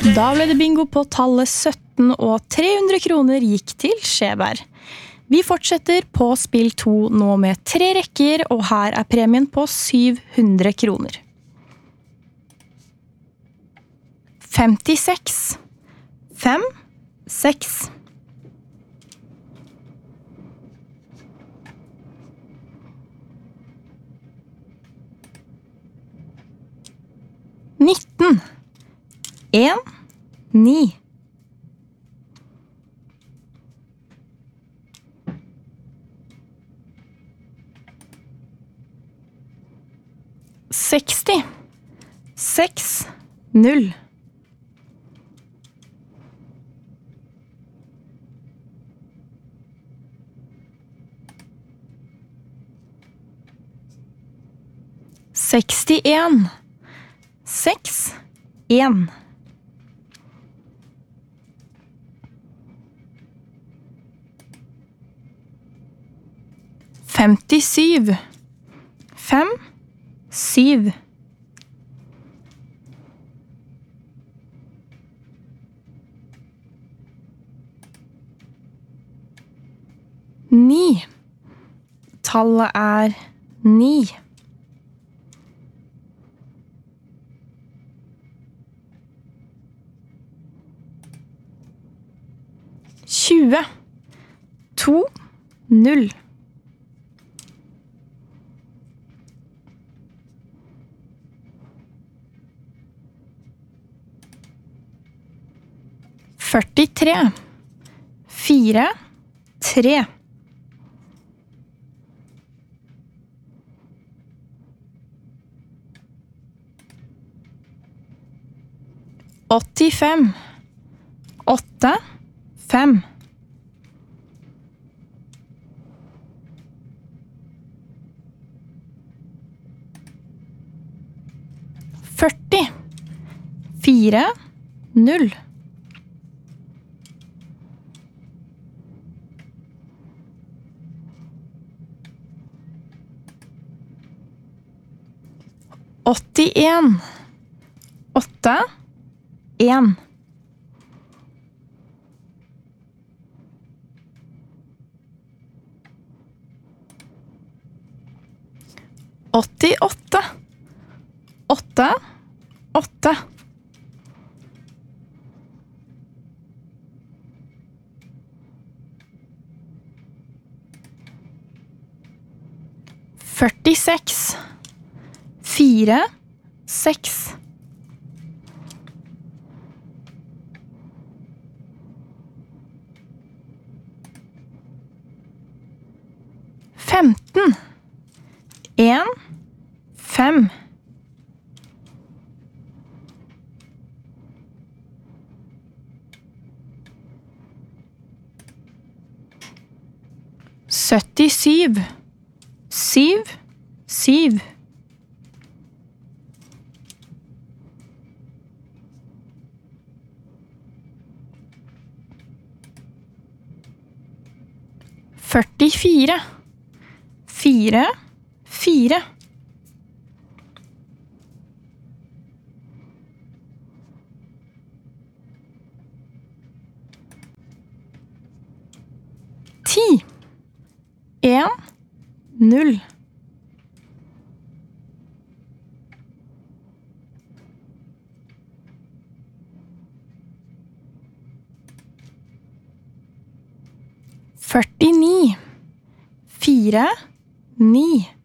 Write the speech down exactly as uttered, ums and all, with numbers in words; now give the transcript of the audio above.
Da ble det bingo på tallet sytten, og tre hundre kroner gikk til Skjeberg. Vi fortsetter på spill to nå med tre rekker, og her er premien på syv hundre kroner. femtiseks, fem, seks. nitten, en, ni. seksti, seks, null. sekstien, seks, en. femtisyv, fem, syv. Ni. Tallet er ni. tjue, to, null. førtitre, fire, tre. åttifem, åtte, fem. førti, fire, null. åttien, åtte, en. åttiåtte, åtte, åtte. førtiseks, fire, seks. femten, en, fem. syttisyv, syv, syv. førtifire, fire, fire. Ti, en, null. førtini, fire, ni.